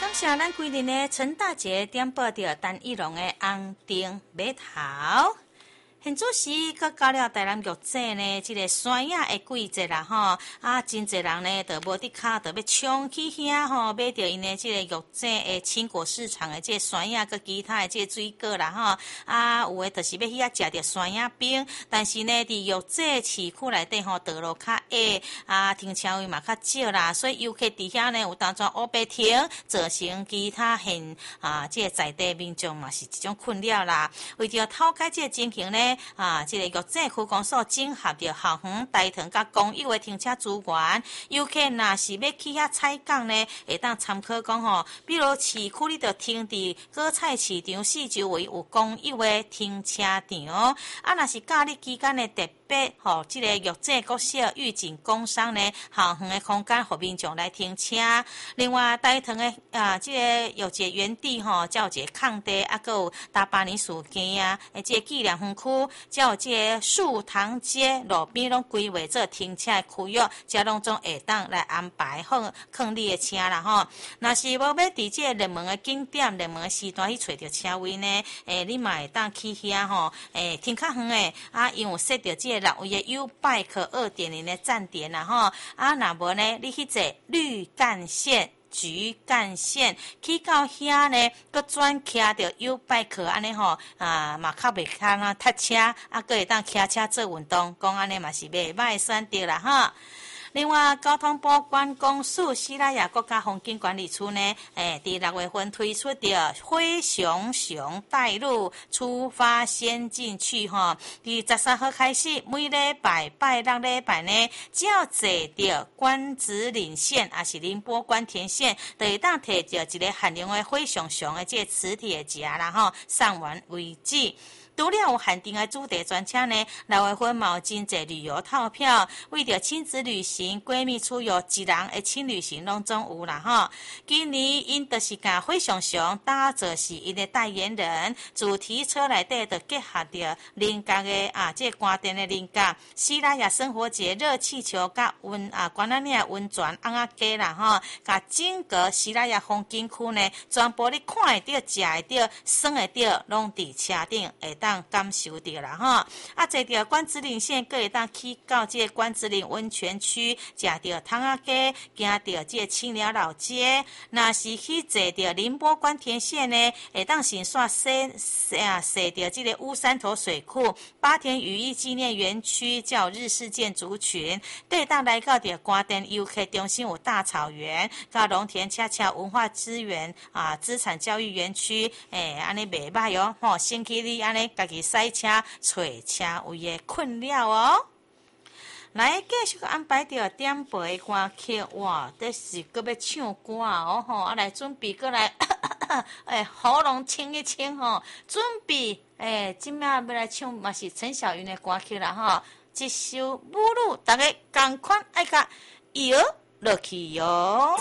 感谢咱规日的陈大姐点播着陈奕龙的《红灯码头》。现主时，佮到了台南玉井呢，这个山野的季节啦吼，真侪人呢，就无伫骹，就要冲去遐吼，买着因的这个玉井的青果市场的这个山野，佮其他的这个水果啦吼，有的就是要去遐食着山野冰，但是呢，伫玉井市区内底吼，道路较矮，停车位嘛较少啦，所以游客伫遐呢，有当作乌白停，造成其他这个在地民众嘛是一种困扰啦。为着透解这个情形呢。这个玉井区公所整合着校园、大堂甲公有的停车资源，游客若是要去遐采购呢，会当参考讲吼，比如市区你着停伫果菜市场四周围有公有的停车场，若是假日期间的特别这个玉井国小预警工商呢，校园的空间，互民众来停车。另外，大堂的这个有一个园地才有一个空地，还有大巴尼树街这个纪念园区。才有这个树塘街路边拢规划做停车的区域，这拢总会当来安排好放你的车啦吼。若是无要伫这个热门的景点、热门的时段去找着车位呢，你嘛会当去遐吼，停较远的因为设着这个6位的 U-Bike 2.0 的站点啦吼，若无呢，你去坐绿干线。橘干线去到遐呢，佮转骑着 U-Bike 安尼吼，嘛较袂堪塞车，佮会当骑车做运动，讲安尼嘛是袂歹的选择啦吼。另外，交通部观光署西拉雅国家风景管理处呢，伫6月份推出的灰熊熊带路出发先进去吼，伫13号开始，每礼拜拜6礼拜呢，只要坐着关子岭线，也是宁波关田线，就会当摕着一个限量的灰熊熊的这个磁铁的夹啦吼，上完为止。除了有限定的主题专车呢，6月份嘛有真侪旅游套票，为着亲子旅行、闺蜜出游、一人的轻旅行拢总有啦吼。今年因就是甲灰熊熊打造是因的代言人，主题车内底就结合着邻家的这关店的邻家，西拉雅生活节热气球甲关仔岭温泉翁仔鸡啦吼，甲整个西拉雅风景区呢，全部你看会到、食会到、耍会到，拢伫车顶会当感受到啦吼，坐着关子岭线，阁会当去到这个关子岭温泉区，食着汤仔鸡，行着这个青寮老街。若是去坐着宁波关田线呢，会当先刷踅着这个乌山头水库、八田渔艺纪念园区，叫日式建筑群，阁会当来到着关田游客中心有大草原，到龙田恰恰文化资源资产教育园区，安尼袂歹哦，吼，先去你安尼。家己塞车找车位的困扰哦，来继续安排着点播的歌曲，哇，这是搁要唱歌哦吼，来准备过来，喉咙清一清吼，准备今仔要来唱嘛是陈小云的歌曲啦吼，一首母乳，大家赶快爱甲摇落去哟。